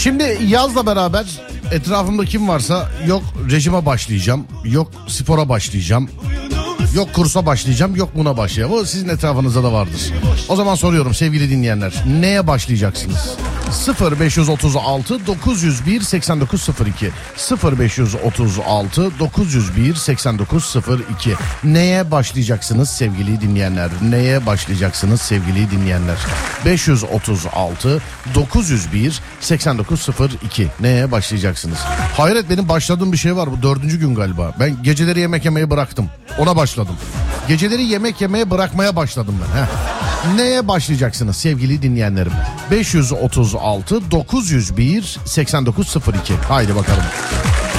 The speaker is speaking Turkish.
Şimdi yazla beraber etrafımda kim varsa yok rejime başlayacağım, yok spora başlayacağım, yok kursa başlayacağım, yok buna başlayacağım. O sizin etrafınızda da vardır. O zaman soruyorum sevgili dinleyenler, neye başlayacaksınız? 0536 901 8902 0536 901 8902 neye başlayacaksınız sevgili dinleyenler? Neye başlayacaksınız sevgili dinleyenler? 536 901 8902 neye başlayacaksınız? Hayret, benim başladığım bir şey var, bu 4. gün galiba. Ben geceleri yemek yemeyi bıraktım. Ona başladım. Geceleri yemek yemeye bırakmaya başladım ben. Heh. Neye başlayacaksınız sevgili dinleyenlerim? 536 901 8902. Haydi bakalım.